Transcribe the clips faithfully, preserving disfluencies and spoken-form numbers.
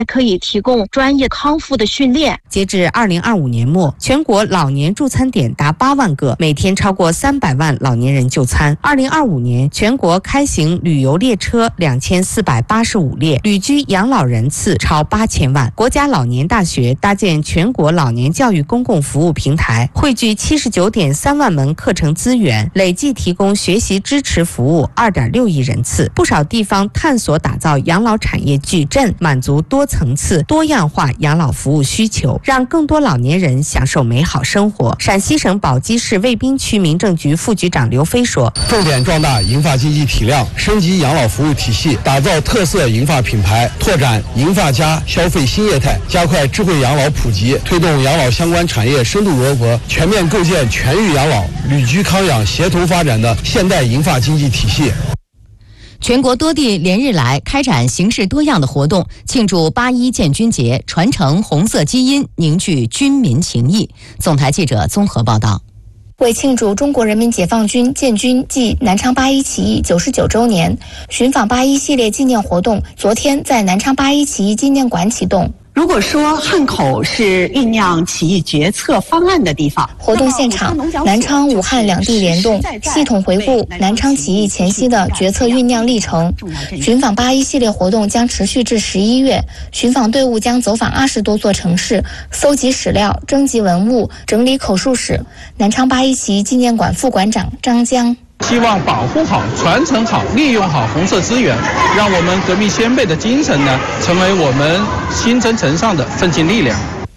可以提供专业康复的训练。 截至二零二五年末，全国老年助餐点达八万个，每天超过三百万老年人就餐。二零二五年，全国开行旅游列车两千四百八十五列，旅居养老人次超八千万。国家老年大学搭建全国老年教育公共服务平台，汇聚七十九点三万门课程资源，累计提供学习支持服务二点六亿人次。不少地方探索打造养老产业矩阵，满足多层次、多样化养老服务需求，让更多老年人享受美好生活。陕西省宝鸡市渭滨区民政局副局长刘飞说：“ 重点壮大银发经济体量，升级养老服务体系，打造特色银发品牌，拓展银发家消费新业态，加快智慧养老普及，推动养老相关产业深度融合，全面构建全域养老、旅居康养协同发展的现代银发经济体系。” 全国多地连日来开展形式多样的活动，庆祝八一建军节，传承红色基因，凝聚军民情谊。总台记者综合报道。 为庆祝中国人民解放军建军暨南昌八一起义九十九周年，寻访八一系列纪念活动昨天在南昌八一起义纪念馆启动。 如果说汉口是酝酿起义决策方案的地方， 活动现场，南昌、武汉两地联动，系统回顾南昌起义前夕的决策酝酿历程。寻访八一系列活动将持续至十一月，寻访队伍将走访二十多座城市，搜集史料、征集文物、整理口述史。南昌八一起义纪念馆副馆长张江。 希望保护好、传承好、利用好红色资源，让我们革命先辈的精神呢，成为我们新征程上的奋进力量。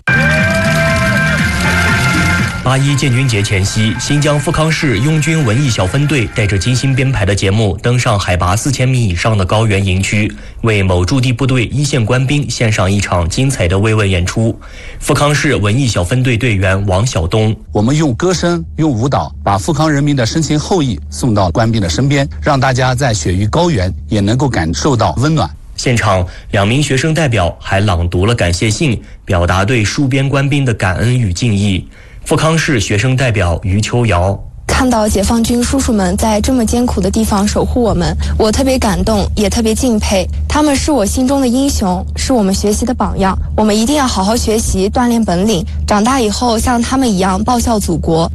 八一建军节前夕，新疆富康市拥军文艺小分队带着精心编排的节目，登上海拔四千米以上的高原营区，为某驻地部队一线官兵献上一场精彩的慰问演出。富康市文艺小分队队员王晓东： 我们用歌声、用舞蹈，把富康人民的深情厚谊送到官兵的身边，让大家在雪域高原也能够感受到温暖。 现场，两名学生代表还朗读了感谢信，表达对戍边官兵的感恩与敬意。富康市学生代表于秋瑶： 看到解放军叔叔们在这么艰苦的地方守护我们，我特别感动，也特别敬佩。他们是我心中的英雄，是我们学习的榜样。我们一定要好好学习，锻炼本领，长大以后像他们一样报效祖国。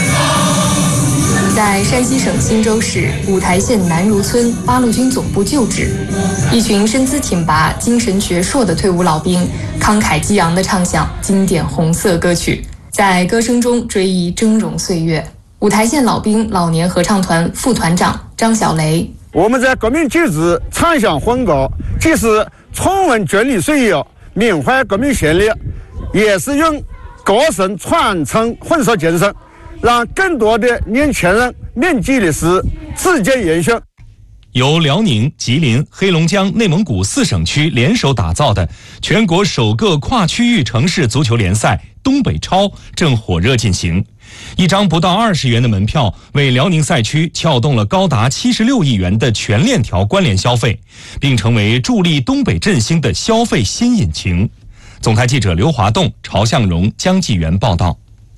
在山西省忻州市五台县南如村八路军总部旧址，一群身姿挺拔、精神矍铄的退伍老兵，慷慨激昂地唱响经典红色歌曲，在歌声中追忆峥嵘岁月。五台县老兵老年合唱团副团长张小雷： 我们在革命旧址唱响婚歌，既是重温军旅岁月，缅怀革命先烈，也是用歌声传承混色精神，让更多的年轻人铭记历史，自荐延续。 由辽宁、吉林、黑龙江、内蒙古四省区联手打造的全国首个跨区域城市足球联赛东北超正火热进行。一张不到二十元的门票，为辽宁赛区撬动了高达七十六亿元的全链条关联消费，并成为助力东北振兴的消费新引擎。总台记者刘华栋、曹向荣、江继元报道。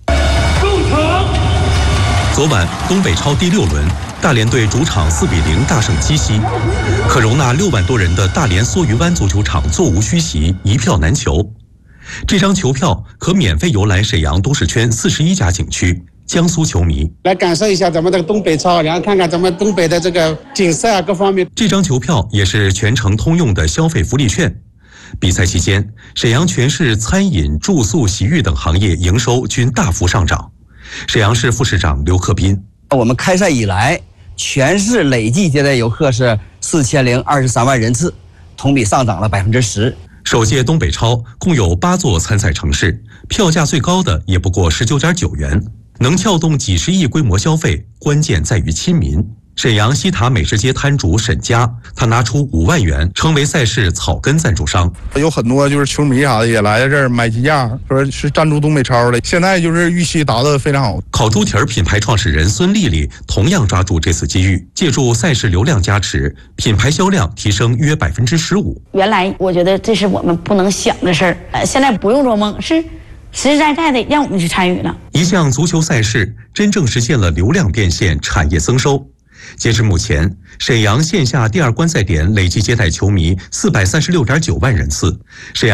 昨晚东北超第六轮，大连队主场四比零大胜鸡西，可容纳六万多人的大连梭鱼湾足球场座无虚席，一票难求。这张球票可免费游览沈阳都市圈四十一家景区。江苏球迷来感受一下咱们这个东北超，然后看看咱们东北的这个景色啊，各方面。 这张球票也是全程通用的消费福利券。比赛期间，沈阳全市餐饮、住宿、洗浴等行业营收均大幅上涨。沈阳市副市长刘克斌： 我们开赛以来，全市累计接待游客是四千零二十三万人次，同比上涨了百分之十。 首届东北超共有八座参赛城市，票价最高的也不过十九点九元，能撬动几十亿规模消费，关键在于亲民。沈阳西塔美食街摊主沈佳，他拿出五万元成为赛事草根赞助商。 有很多就是球迷啥的也来这儿买鸡架，说是赞助东北超的。现在就是预期达得非常好。 烤猪蹄儿品牌创始人孙丽丽同样抓住这次机遇，借助赛事流量加持，品牌销量提升约百分之十五。 原来我觉得这是我们不能想的事儿，呃，现在不用做梦，是实实在在的让我们去参与了。 一项足球赛事真正实现了流量变现、产业增收。 截至目前，沈阳线下第二观赛点累计接待球迷四百三十六点九万人次，沈阳